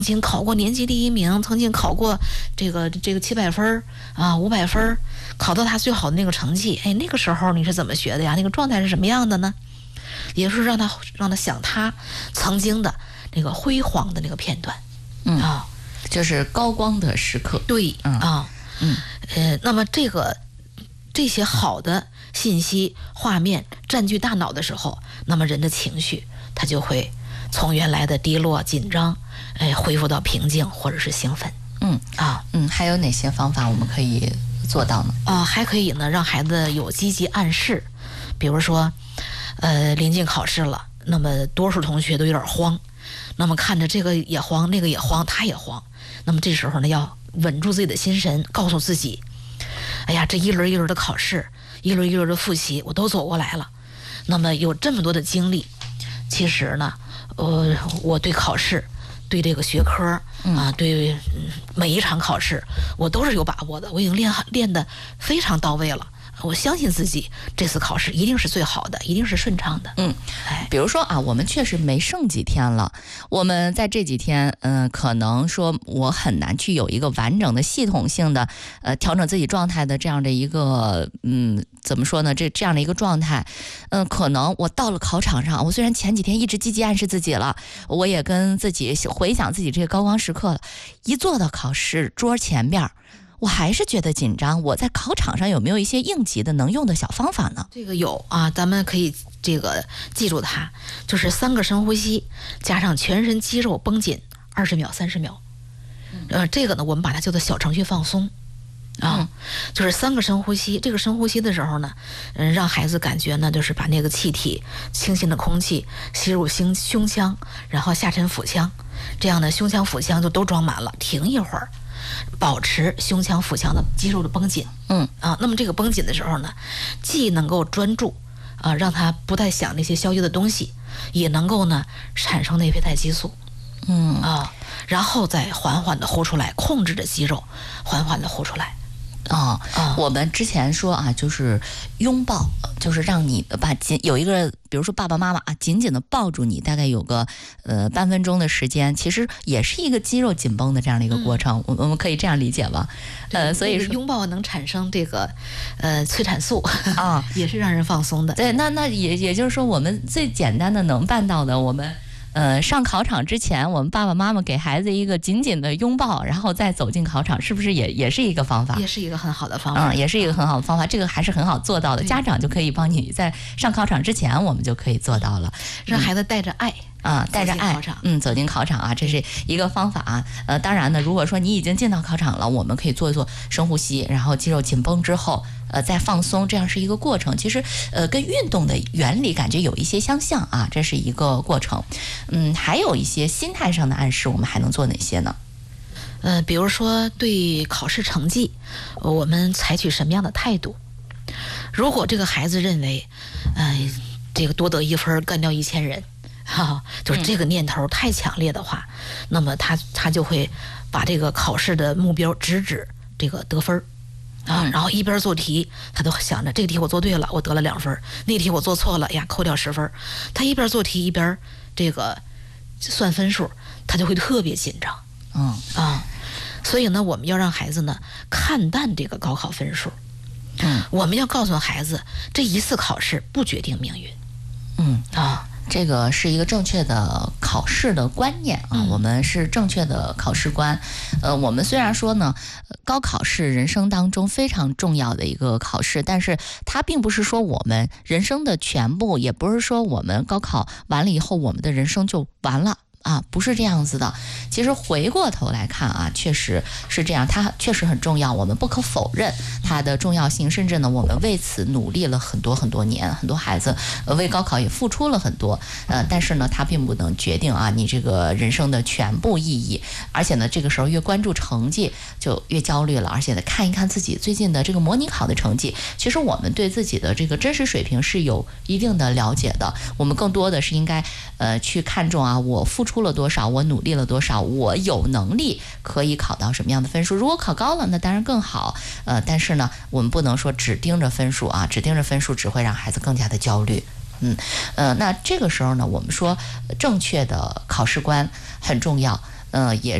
曾经考过年级第1名，曾经考过这个700分啊，500分，考到他最好的那个成绩。哎，那个时候你是怎么学的呀？那个状态是什么样的呢？也就是让他想他曾经的那个辉煌的那个片段， 就是高光的时刻。 对那么这些好的信息画面占据大脑的时候，那么人的情绪他就会从原来的低落紧张，恢复到平静或者是兴奋。 还有哪些方法我们可以做到呢？ 还可以呢，让孩子有积极暗示，比如说，临近考试了，那么多数同学都有点慌，那么看着这个也慌，那个也慌，他也慌，那么这时候呢，要稳住自己的心神，告诉自己，哎呀，这一轮一轮的考试，一轮一轮的复习，我都走过来了，那么有这么多的经历，其实呢，我对考试，对这个学科对每一场考试，我都是有把握的，我已经练得非常到位了。我相信自己，这次考试一定是最好的，一定是顺畅的。 比如说我们确实没剩几天了，我们在这几天，可能说我很难去有一个完整的、系统性的，调整自己状态的这样的一个，怎么说呢？这样的一个状态，可能我到了考场上，我虽然前几天一直积极暗示自己了，我也跟自己回想自己这个高光时刻了，一坐到考试桌前边，我还是觉得紧张。我在考场上有没有一些应急的能用的小方法呢？ 这个有咱们可以记住它，就是3个深呼吸，加上全身肌肉绷紧20秒、30秒。这个呢，我们把它叫做小程序放松就是3个深呼吸。这个深呼吸的时候呢，让孩子感觉呢，就是把那个气体、清新的空气吸入胸腔，然后下沉腹腔，这样呢，胸腔、腹腔就都装满了。停一会儿。保持胸腔、腹腔的肌肉的绷紧，那么这个绷紧的时候呢，既能够专注，让他不再想那些消极的东西，也能够呢产生内啡肽激素，然后再缓缓的呼出来，控制着肌肉，缓缓的呼出来。 我们之前说就是拥抱，就是让你有一个，比如说爸爸妈妈紧紧的抱住你，大概有个半分钟的时间，其实也是一个肌肉紧绷的这样的一个过程，我们可以这样理解吧？所以拥抱能产生这个催产素也是让人放松的。 对，那也就是说，我们最简单的能办到的，我们。上考场之前，我们爸爸妈妈给孩子一个紧紧的拥抱，然后再走进考场，是不是也是一个方法？ 也是一个很好的方法。 也是一个很好的方法。这个还是很好做到的，家长就可以帮你在上考场之前，我们就可以做到了， 让孩子带着爱。 带着爱，走进考场这是一个方法当然呢，如果说你已经进到考场了，我们可以做一做深呼吸，然后肌肉紧绷之后，再放松，这样是一个过程。其实，跟运动的原理感觉有一些相像这是一个过程。还有一些心态上的暗示，我们还能做哪些呢？ 比如说对考试成绩，我们采取什么样的态度？如果这个孩子认为，这个多得1分干掉1000人。就是这个念头太强烈的话，那么他就会把这个考试的目标直指这个得分然后一边做题，他都想着这个题我做对了，我得了2分；那题我做错了，呀，扣掉10分。他一边做题一边这个算分数，他就会特别紧张。所以呢，我们要让孩子呢看淡这个高考分数。我们要告诉孩子，这一次考试不决定命运。 这个是一个正确的考试的观念我们是正确的考试观。我们虽然说呢，高考是人生当中非常重要的一个考试，但是它并不是说我们人生的全部，也不是说我们高考完了以后，我们的人生就完了。不是这样子的。其实回过头来看确实是这样，它确实很重要，我们不可否认它的重要性，甚至呢，我们为此努力了很多很多年，很多孩子为高考也付出了很多，但是呢，它并不能决定你这个人生的全部意义。而且呢，这个时候越关注成绩就越焦虑了，而且呢，看一看自己最近的这个模拟考的成绩，其实我们对自己的这个真实水平是有一定的了解的。我们更多的是应该去看重我付出了多少，我努力了多少，我有能力可以考到什么样的分数。如果考高了，那当然更好。但是呢，我们不能说只盯着分数只盯着分数只会让孩子更加的焦虑。那这个时候呢，我们说正确的考试观很重要。 也